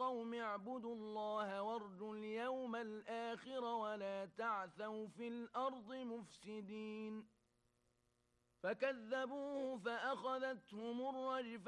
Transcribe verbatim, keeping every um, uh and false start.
قوم اعبدوا الله وارجوا اليوم الآخر ولا تعثوا في الأرض مفسدين فكذبوه فأخذتهم الرجفة